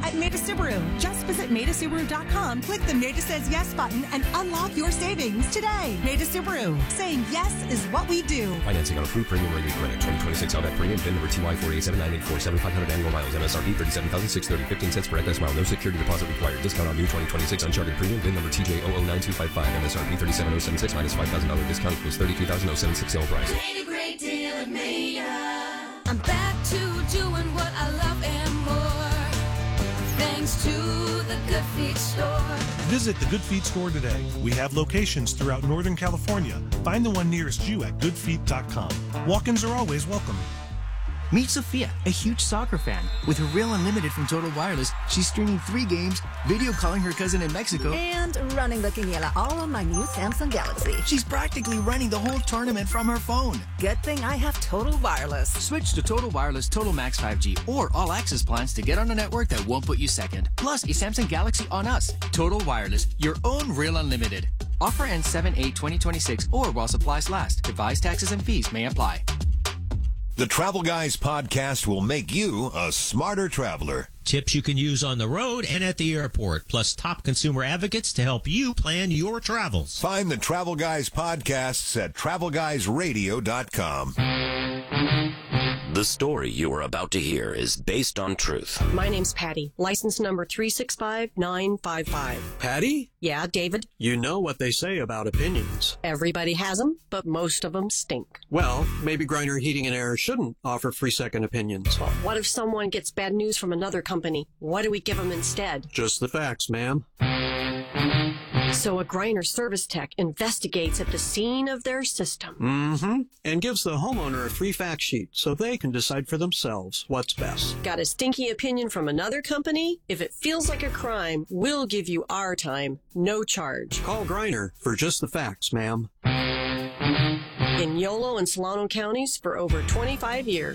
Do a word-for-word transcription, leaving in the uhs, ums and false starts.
at Maida Subaru. Just visit Maida Subaru dot com, click the Maida Says Yes button, and unlock your savings today. Maida Subaru. Saying yes is what we do. Financing on approved premium rated credit. twenty twenty-six Outback Premium. V I N number T Y four eight seven nine eight four seven. five hundred annual miles. M S R P thirty-seven thousand six hundred thirty. fifteen cents per excess mile. No security deposit required. Discount on new twenty twenty-six Uncharted Premium. V I N number T J zero zero nine two five five. M S R P thirty-seven thousand seventy-six minus five thousand dollars discount equals thirty-two thousand seventy-six sale price. Made a great deal at Maida. I'm back to doing what I love and more. Thanks to the Good Feet store. Visit the Good Feet store today. We have locations throughout Northern California. Find the one nearest you at good feet dot com. Walk-ins are always welcome. Meet Sophia, a huge soccer fan. With her Real Unlimited from Total Wireless, she's streaming three games, video calling her cousin in Mexico, and running the quiniela all on my new Samsung Galaxy. She's practically running the whole tournament from her phone. Good thing I have Total Wireless. Switch to Total Wireless Total Max five G or All Access plans to get on a network that won't put you second. Plus, a Samsung Galaxy on us. Total Wireless, your own Real Unlimited. Offer ends seven eight twenty twenty-six or while supplies last. Device taxes and fees may apply. The Travel Guys podcast will make you a smarter traveler. Tips you can use on the road and at the airport, plus top consumer advocates to help you plan your travels. Find the Travel Guys podcasts at travel guys radio dot com. The story you are about to hear is based on truth. My name's Patty, license number three six five nine five five. Patty? Yeah, David? You know what they say about opinions. Everybody has them, but most of them stink. Well, maybe Griner Heating and Air shouldn't offer free second opinions. Well, what if someone gets bad news from another company? What do we give them instead? Just the facts, ma'am. So a Griner service tech investigates at the scene of their system. Mm-hmm. And gives the homeowner a free fact sheet so they can decide for themselves what's best. Got a stinky opinion from another company? If it feels like a crime, we'll give you our time. No charge. Call Griner for just the facts, ma'am. In Yolo and Solano counties for over twenty-five years.